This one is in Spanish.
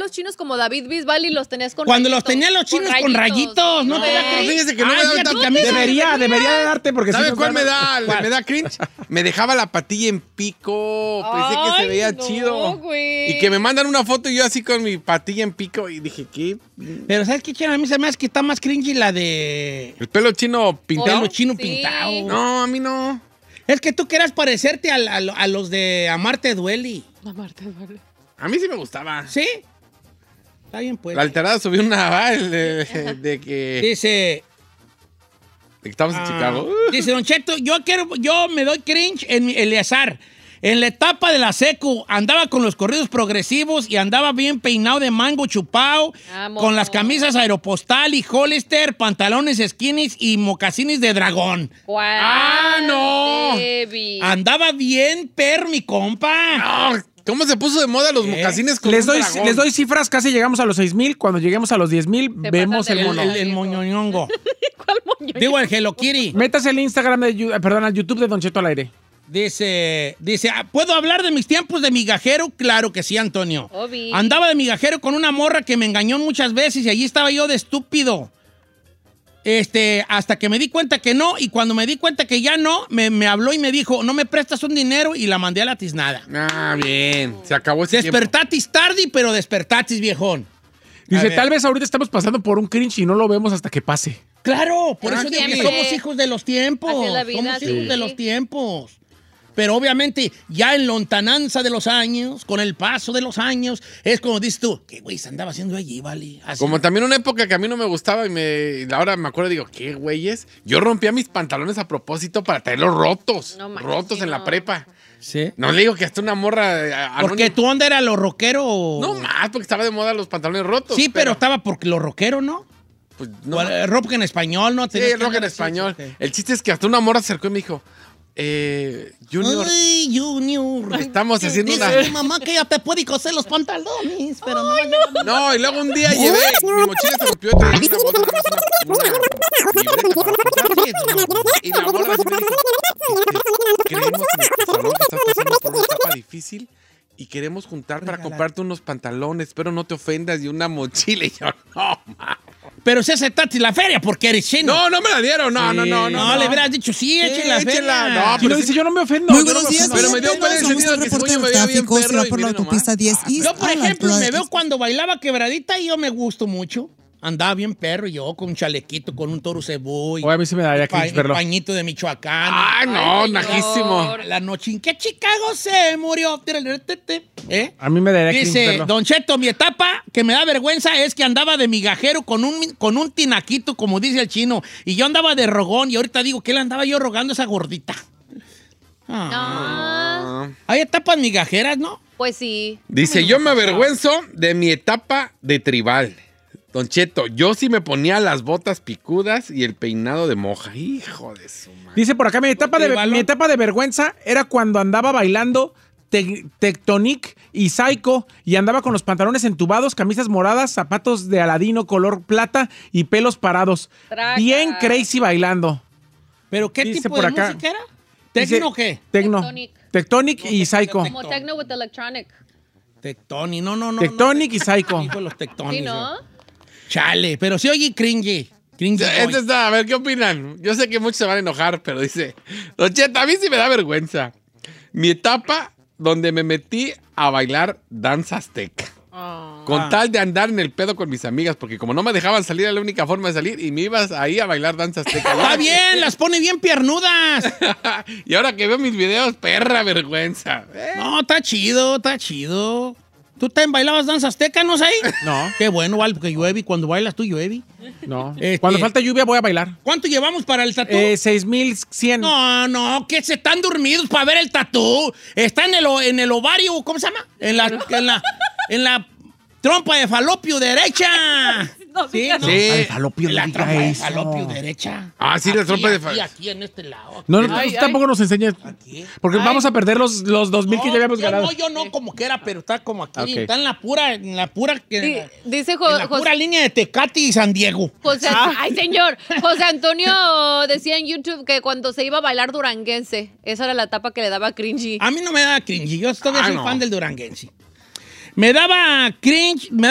pelos chinos como David Bisbal y los tenías con Cuando rayitos. los tenían los chinos con rayitos, ¿no te da cringe? Fíjese que no me da fíjate tanto que a mí sí Debería de darte porque ¿Sabe sí cuál me da? ¿Cuál? Me da cringe. Me dejaba la patilla en pico. Pensé que se veía no, chido. güey. Y que me mandan una foto y yo así con mi patilla en pico. Y dije, ¿qué? Pero ¿sabes qué, chino? A mí se me hace que está más cringy la de ¿El pelo chino pintado? pelo chino Sí. pintado. No, a mí no. Es que tú quieras parecerte a los de Amarte Duele. No, Marta, vale. A mí sí me gustaba. ¿Sí? Está bien, pues. La alterada subió una de que Dice... estamos en Chicago. Dice, Don Cheto, yo me doy cringe en Eleazar. En la etapa de la secu andaba con los corridos progresivos y andaba bien peinado de mango chupado, Vamos. con las camisas Aeropostal y Hollister, pantalones skinnies y mocasines de dragón. ¿Cuál? ¡Ah, no! Debbie. Andaba bien mi compa. No, ¿cómo se puso de moda los mocasines con Les un doy, dragón? les doy cifras, casi llegamos a los 6,000. Cuando lleguemos a los 10,000, vemos pasan el de mono. lanza. El moñoñongo. ¿Cuál moño? Digo, el Hello Kitty. Métase el Instagram al YouTube de Don Cheto al aire. Dice, ¿puedo hablar de mis tiempos de migajero? Claro que sí, Antonio. Obi. Andaba de migajero con una morra que me engañó muchas veces y allí estaba yo de estúpido. Hasta que me di cuenta que no, y cuando me di cuenta que ya no, me habló y me dijo, no me prestas un dinero, y la mandé a la tiznada. Ah, bien. Se acabó ese tiempo. Despertatis tarde, pero despertatis viejón. Dice, A ver. tal vez ahorita estamos pasando por un cringe y no lo vemos hasta que pase. Claro, por eso digo que siempre. somos hijos de los tiempos. Así es la vida, Somos sí. hijos de los tiempos. Pero obviamente, ya en lontananza de los años, con el paso de los años, es como dices tú, ¿qué güey se andaba haciendo allí, vale? Así. Como también una época que a mí no me gustaba y ahora me acuerdo y digo, ¿qué güeyes? Yo rompía mis pantalones a propósito para traerlos rotos. No manches, rotos en la no. prepa. ¿Sí? No le digo que hasta una morra... Porque tu onda era lo rockero. No más, porque estaba de moda los pantalones rotos. Sí, pero estaba porque lo rockero, ¿no? Pues, no, Rock en español, ¿no? sí, rock en español. El chiste es que hasta una morra se acercó y me dijo, Junior, Ay, Junior. estamos haciendo Dice una... mi mamá que ya te puede coser los pantalones, pero no. No, y luego un día llevé, mi mochila se rompió y traía una bolsa, una libreta para apuntar. Y la morra así me dijo, creemos que nuestro salón te está pasando por una etapa difícil y queremos juntar para comprarte unos pantalones, espero no te ofendas, y una mochila. Y yo, no, ma. Pero si aceptaste la feria porque eres chino. No me la dieron, no. No, le hubieras dicho, sí, échale la échela. feria. No, Y pero lo sí. dice, yo no me ofendo. Muy yo no buenos me días, ofendo. Pero me dio Don Cheto. cuenta el Somos sentido el que reporte ese güey del me veía bien tráfico. Se perro va y por la mire nomás. autopista 10 East. Yo, por a la ejemplo, altura me de veo cuando bailaba quebradita y yo me gusto mucho. Andaba bien perro yo, con un chalequito, con un toro cebú. Oye, a mí sí me daría cringe verlo. Pañito de Michoacán. Ay, no, Ay, najísimo. señor. La noche en que Chicago se murió. ¿Eh? A mí me daría cringe Dice, verlo. Don Cheto, mi etapa que me da vergüenza es que andaba de migajero con un tinaquito, como dice el chino, y yo andaba de rogón, y ahorita digo que le andaba yo rogando a esa gordita. Ah, Hay etapas migajeras, ¿no? pues sí. Dice, yo me avergüenzo de mi etapa de tribal. Don Cheto, yo sí me ponía las botas picudas y el peinado de moja. Hijo de su madre. Dice por acá, mi etapa de vergüenza era cuando andaba bailando Tectonic y Psycho y andaba con los pantalones entubados, camisas moradas, zapatos de Aladino color plata y pelos parados. Traca. Bien crazy bailando. ¿Pero qué Dice tipo por de acá. música era? Dice, ¿Tecno o qué? Tectonic y Psycho. Como techno with electronic. Tectoni, no. Tectonic y Psycho. Hijo de los tectonis. ¿Sí, no? Chale, pero sí oye cringy. Cringy boy. Este está, a ver, ¿qué opinan? Yo sé que muchos se van a enojar, pero dice, Don Cheto, a mí sí me da vergüenza. Mi etapa donde me metí a bailar danza azteca. Con tal de andar en el pedo con mis amigas, porque como no me dejaban salir, era la única forma de salir, y me ibas ahí a bailar danza azteca. Está bien, las pone bien piernudas. Y ahora que veo mis videos, perra vergüenza. No, está chido. ¿Tú también bailabas danza azteca, no sé? No. Qué bueno, vale, porque llueve y cuando bailas tú llueve. No. Este- Cuando falta lluvia voy a bailar. ¿Cuánto llevamos para el tatú? 6,100. No, que se están dormidos para ver el tatú. Está en el ovario, ¿cómo se llama? En la trompa de falopio derecha. No, Sí, digas ¿no? Ay, En falopio, no la diga trompa de eso. falopio derecha. Ah, sí, la trompa de falopio. Aquí, en este lado. No, Ay, tú tampoco nos enseñes. Aquí. Porque Ay. vamos a perder los 2,000 que ya habíamos ganado. Yo no, como que era, pero está como aquí. Ok. Está en la pura, Dice en la pura línea de Tecate y San Diego. José, ay, señor. José Antonio decía en YouTube que cuando se iba a bailar duranguense, esa era la etapa que le daba cringy. A mí no me daba cringe. Yo todavía soy no. fan del duranguense. Me daba cringe